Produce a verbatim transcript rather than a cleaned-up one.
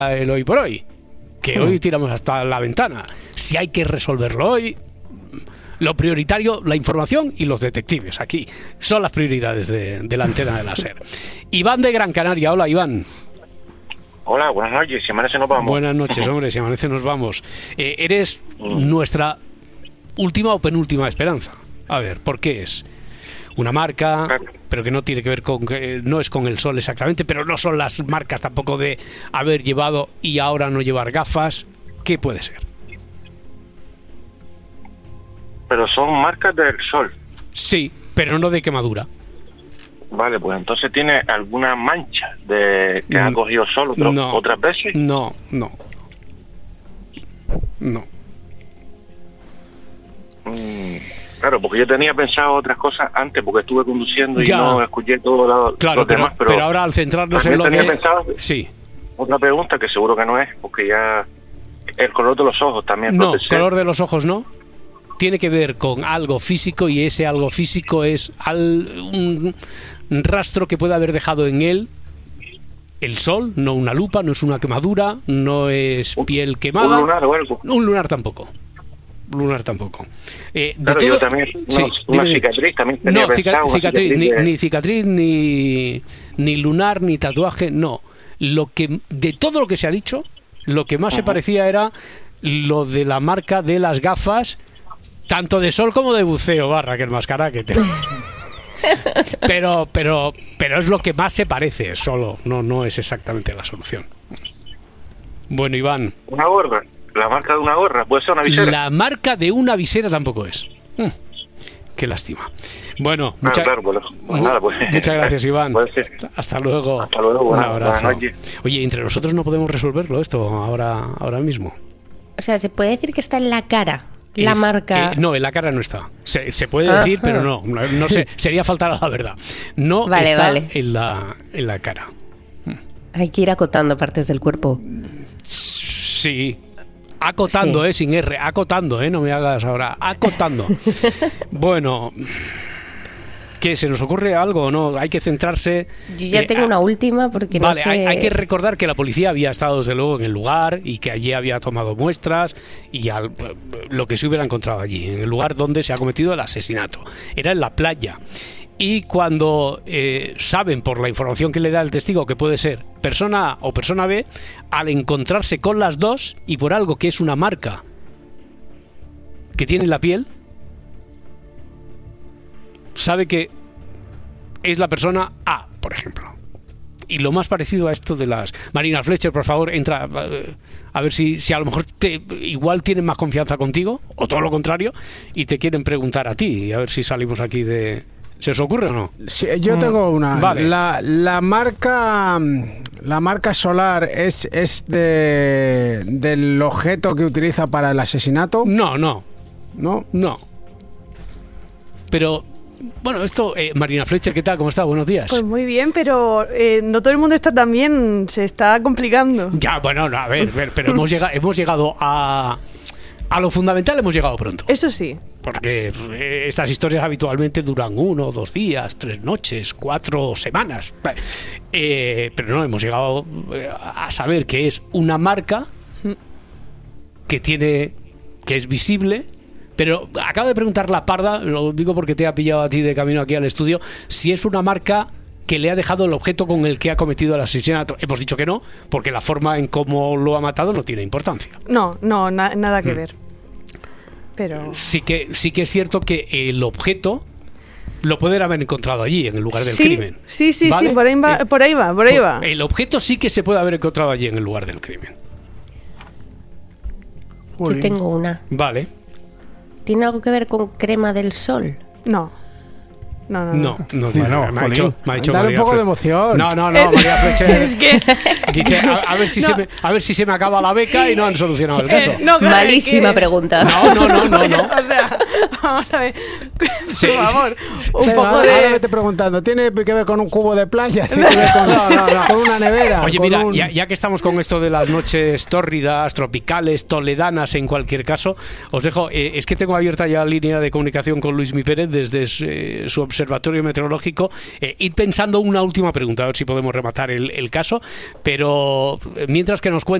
el hoy por hoy, que hoy tiramos hasta la ventana. Si hay que resolverlo hoy, lo prioritario, la información y los detectives. Aquí son las prioridades de, de la antena de la SER. Iván de Gran Canaria. Hola, Iván. Hola, buenas noches. Si amanece nos vamos. Buenas noches, hombre. Si amanece nos vamos. Eh, eres nuestra última o penúltima esperanza. A ver, ¿por qué es? Una marca, claro, pero que no tiene que ver con, que no es con el sol exactamente, pero no son las marcas tampoco de haber llevado y ahora no llevar gafas. ¿Qué puede ser? Pero son marcas del sol. Sí, pero no de quemadura. Vale, pues entonces tiene alguna mancha de que ha cogido sol otro, no, otras veces. No, no, no. Mm, claro, porque yo tenía pensado otras cosas antes, porque estuve conduciendo y ya. no escuché todo lo, claro, los pero, demás. Pero, pero ahora al centrarnos en lo tenía que... pensado sí. Otra pregunta que seguro que no es, porque ya el color de los ojos también. No, protege. color de los ojos no. Tiene que ver con algo físico y ese algo físico es al, un rastro que puede haber dejado en él el sol, no una lupa, no es una quemadura, no es piel quemada. Un lunar o algo. Un lunar tampoco. Lunar tampoco. Eh, de claro, todo, yo también. No, sí, una dime, cicatriz también tenía no, pensado. cicatriz, cicatriz, ni, de... ni cicatriz, ni, ni lunar, ni tatuaje, no. Lo que, de todo lo que se ha dicho, lo que más uh-huh. se parecía era lo de la marca de las gafas, tanto de sol como de buceo, barra que el mascaraque. pero, pero, pero es lo que más se parece, solo, no, no es exactamente la solución. Bueno, Iván. Una gorra, la marca de una gorra, puede ser una visera. La marca de una visera tampoco es. Mm, qué lástima. Bueno, claro, mucha, claro, pues, pues nada, pues, muchas gracias, Iván. Hasta luego. Hasta luego. Un Buena, abrazo. buenas noches. Oye, entre nosotros no podemos resolverlo esto ahora, ahora mismo. O sea, se puede decir que está en la cara. La es, marca. Eh, no, en la cara no está. Se, se puede decir, Ajá. pero no. No, no sé, sería faltar a la verdad. No vale, está vale. En, la, en la cara. Hay que ir acotando partes del cuerpo. Sí. Acotando, sí. eh, sin R. Acotando, eh. No me hagas ahora. Acotando. Bueno. ¿Qué? ¿Se nos ocurre algo o no? Hay que centrarse... Yo ya eh, tengo una última porque vale, no sé... hay, hay que recordar que la policía había estado desde luego en el lugar y que allí había tomado muestras y al, lo que se hubiera encontrado allí, en el lugar donde se ha cometido el asesinato. Era en la playa. Y cuando eh, saben por la información que le da el testigo que puede ser persona A o persona B, al encontrarse con las dos y por algo que es una marca que tiene en la piel, sabe que es la persona A, por ejemplo. Y lo más parecido a esto de las... Marina Fletcher, por favor, entra a ver si, si a lo mejor te, igual tienen más confianza contigo, o todo lo contrario, y te quieren preguntar a ti, y a ver si salimos aquí de... ¿Se os ocurre o no? Sí, yo tengo una. Vale. La, la marca la marca solar es, es de, del objeto que utiliza para el asesinato. No, no. No, no. Pero... Bueno, esto, eh, Marina Fletcher, ¿qué tal? ¿Cómo está? Buenos días. Pues muy bien, pero eh, no todo el mundo está tan bien, se está complicando. Ya, bueno, no, a ver, ver pero hemos llegado, hemos llegado a, a lo fundamental, hemos llegado pronto. Eso sí. Porque eh, estas historias habitualmente duran uno, dos días, tres noches, cuatro semanas. Eh, pero no, hemos llegado a saber que es una marca que tiene, que es visible. Pero acabo de preguntar la Parda, lo digo porque te ha pillado a ti de camino aquí al estudio, si es una marca que le ha dejado el objeto con el que ha cometido el asesinato. Hemos dicho que no, porque la forma en cómo lo ha matado no tiene importancia. No, no, na- nada que mm. ver. Pero sí que sí que es cierto que el objeto lo pueden haber encontrado allí, en el lugar del sí, crimen. Sí, sí, ¿vale? sí, por ahí va, eh, por ahí va, por ahí va. El objeto sí que se puede haber encontrado allí, en el lugar del crimen. Yo tengo una. Vale. ¿Tiene algo que ver con crema del sol? No. No, no, no. No, no, bueno, me ha hecho, me ha hecho dale un poco Fle- de emoción. No, no, no, María Fletcher. Es que... Dice, a, a, ver si no. se me, a ver si se me acaba la beca y no han solucionado el caso. Eh, no, claro, Malísima que... pregunta. No, no, no, no, no. O sea, vamos a ver. Sí, Por favor, sí, un sí. poco Ahora me de... estoy preguntando, ¿tiene que ver con un cubo de playa? ¿Tiene que ver con, no, no, no, con una nevera? Oye, con mira, un... ya, ya que estamos con esto de las noches tórridas, tropicales, toledanas, en cualquier caso, os dejo, eh, es que tengo abierta ya la línea de comunicación con Luismi Pérez desde eh, su observación Observatorio Meteorológico. Eh, id pensando una última pregunta, a ver si podemos rematar el, el caso, pero mientras que nos cuente